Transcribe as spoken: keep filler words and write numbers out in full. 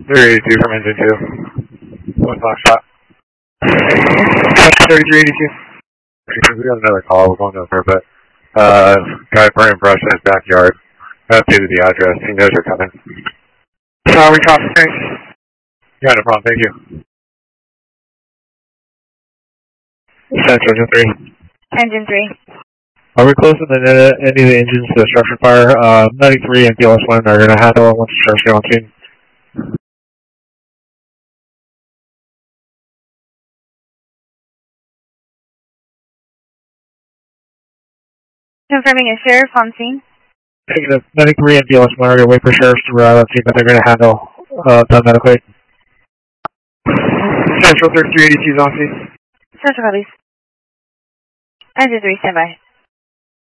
three eighty-two from engine two. One Foxtrot. thirty-three eighty-two. We got another call. We're going over, but uh, guy burning brush in his backyard. I updated the address. He knows you're coming. Sorry, coffee. Thanks. Yeah, no problem. Thank you. Central Engine three. Engine three. Are we close to the, uh, any of the engines to the structure fire? Uh, ninety-three and D L S one are going to handle it once the sheriff's get on scene. Confirming a sheriff on scene. Negative. ninety-three and D L S one are going to wait for sheriffs to arrive on scene, but they're going to handle uh, done medically. Central thirty-three eighty-two is on scene. Central copies. Engine three, stand by.